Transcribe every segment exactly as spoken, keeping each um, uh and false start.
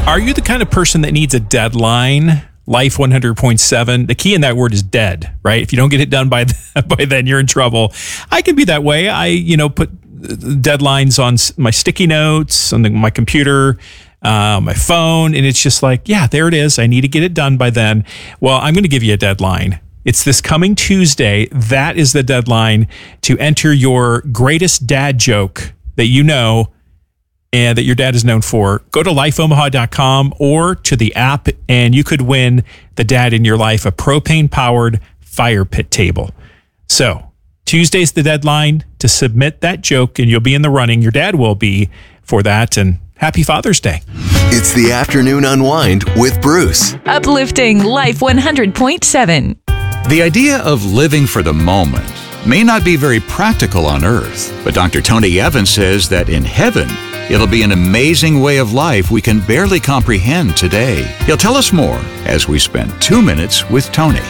Are you the kind of person that needs a deadline? Life one hundred point seven, the key in that word is dead, right? If you don't get it done by th- by then, you're in trouble. I can be that way. I, you know, put deadlines on my sticky notes, on the, my computer, uh, my phone, and it's just like, yeah, there it is. I need to get it done by then. Well, I'm going to give you a deadline. It's this coming Tuesday. That is the deadline to enter your greatest dad joke that you know and that your dad is known for. Go to life omaha dot com or to the app, and you could win the dad in your life a propane-powered fire pit table. So Tuesday's the deadline to submit that joke, and you'll be in the running. Your dad will be for that, and happy Father's Day. It's the Afternoon Unwind with Bruce. Uplifting Life one hundred point seven. The idea of living for the moment may not be very practical on earth, but Doctor Tony Evans says that in heaven, it'll be an amazing way of life we can barely comprehend today. He'll tell us more as we spend two minutes with Tony.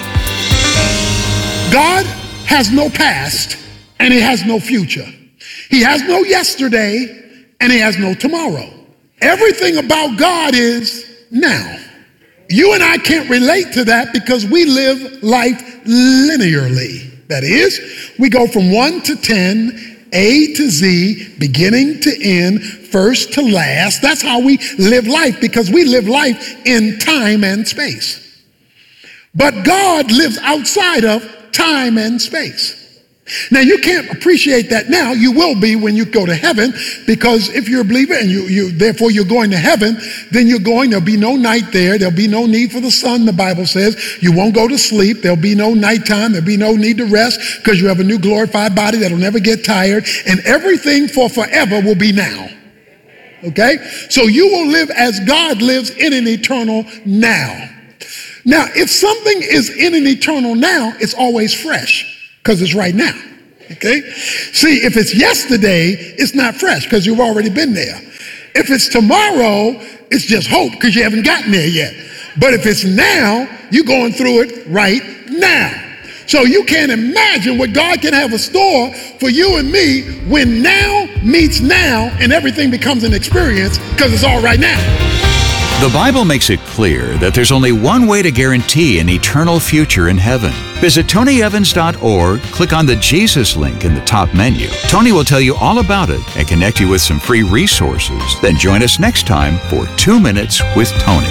God has no past and he has no future. He has no yesterday and he has no tomorrow. Everything about God is now. You and I can't relate to that because we live life linearly. That is, we go from one to ten, A to Z, beginning to end, first to last. That's how we live life, because we live life in time and space. But God lives outside of time and space. Now, you can't appreciate that now. You will be when you go to heaven, because if you're a believer and you, you therefore you're going to heaven, then you're going, there'll be no night there. There'll be no need for the sun, the Bible says. You won't go to sleep. There'll be no nighttime. There'll be no need to rest, because you have a new glorified body that'll never get tired. And everything for forever will be now. Okay? So you will live as God lives in an eternal now. Now, if something is in an eternal now, it's always fresh, because it's right now, okay? See, if it's yesterday, it's not fresh because you've already been there. If it's tomorrow, it's just hope because you haven't gotten there yet. But if it's now, you're going through it right now. So you can't imagine what God can have a store for you and me when now meets now and everything becomes an experience because it's all right now. The Bible makes it clear that there's only one way to guarantee an eternal future in heaven. Visit tony evans dot org, click on the Jesus link in the top menu. Tony will tell you all about it and connect you with some free resources. Then join us next time for Two Minutes with Tony.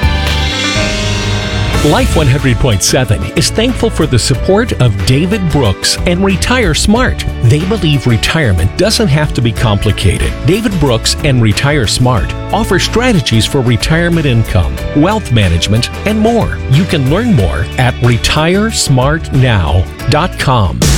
Life one hundred point seven is thankful for the support of David Brooks and Retire Smart. They believe retirement doesn't have to be complicated. David Brooks and Retire Smart offer strategies for retirement income, wealth management, and more. You can learn more at retire smart now dot com.